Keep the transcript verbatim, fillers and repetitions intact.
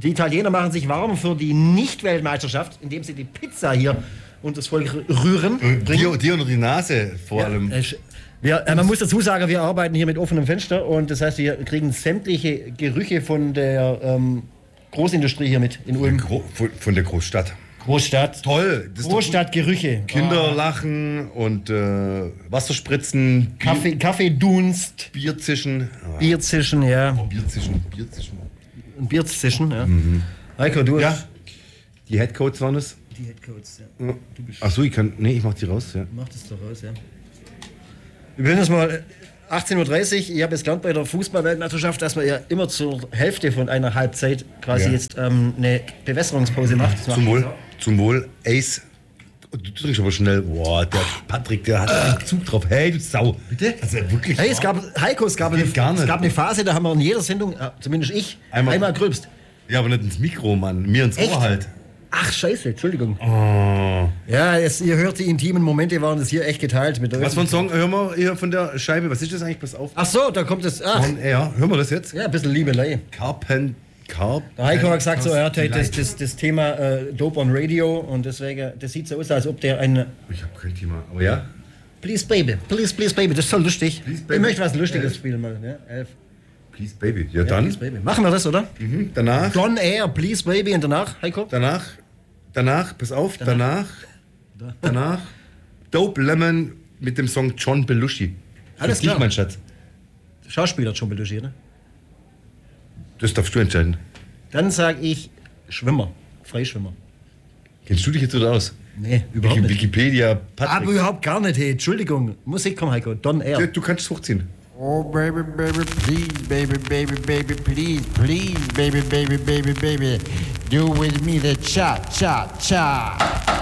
Die Italiener machen sich warm für die Nicht-Weltmeisterschaft, indem sie die Pizza hier und das Volk rühren. Dir, dir unter die Nase vor ja, allem. Äh, wir, äh, man muss dazu sagen, wir arbeiten hier mit offenem Fenster und das heißt, wir kriegen sämtliche Gerüche von der ähm, Großindustrie hier mit in Ulm. Gro- von, von der Großstadt. Großstadt. Toll. Das ist doch Großstadtgerüche. Kinder lachen und äh, Wasserspritzen, Kaffee, Kaffeedunst, Bierzischen. Ah, Bierzischen, ja. Bierzischen, Bierzischen. Ein Bierzischen, ja. Mhm. Heiko, du Ja, hast die Headcoats waren es. die Headcoats, ja. Ja. Ach so, ich kann. Nee, ich mach die raus. Ja. Mach das doch raus, ja. Wir werden jetzt mal achtzehn Uhr dreißig. Ich habe jetzt gelernt bei der Fußball-Weltmeisterschaft, dass man ja immer zur Hälfte von einer Halbzeit quasi Ja. jetzt ähm, eine Bewässerungspause macht. Das Zum macht- Wohl. Zum Wohl. Ace. Du trinkst aber schnell. Boah, der Patrick, der hat einen Zug drauf. Hey, du Sau. Bitte? Also wirklich. Hey, es gab, Heiko, es gab, Geht eine, gar nicht. es gab eine Phase, da haben wir in jeder Sendung, äh, zumindest ich, Einmal- einmal, grülpst. Ja, aber nicht ins Mikro, Mann. Mir ins Echt? Ohr halt. Ach, scheiße, Entschuldigung. Oh. Ja, es, ihr hört, die intimen Momente waren das hier echt geteilt. Mit der Was für ein Song hören wir hier von der Scheibe? Was ist das eigentlich? Pass auf. Ach so, da kommt es. Ach, On Air. Hören wir das jetzt? ja, ein bisschen Liebelei. Carpen. Carp. Der Heiko hat gesagt, so, er hat halt das, das, das Thema äh, Dope on Radio und deswegen, das sieht so aus, als ob der ein Ich hab kein Thema. Aber ja. Please Baby, Please, Please Baby, das ist so lustig. Please, Baby. Ich möchte was Lustiges Elf. spielen mal. Ja, elf. Please, Baby. Ja, Ja, dann. Please Baby. Machen wir das, oder? Mhm. Danach. Don Air, Please Baby und danach, Heiko? Danach. Danach. Pass auf. Danach. Danach. Dope Lemon mit dem Song John Belushi. Alles Für dich, klar. mein Schatz. Schauspieler schon Belushi, ne? Das darfst du entscheiden. Dann sag ich Schwimmer, Freischwimmer. Kennst du dich jetzt oder aus? Nee, überhaupt Wiki- nicht. Wikipedia, Aber Patrick. überhaupt gar nicht, hey, Entschuldigung. Musik, komm Heiko, Don Ja, Air. du kannst es hochziehen. Oh baby, baby, please, baby, baby, baby, please, please, baby, baby, baby, baby, do with me the cha cha cha.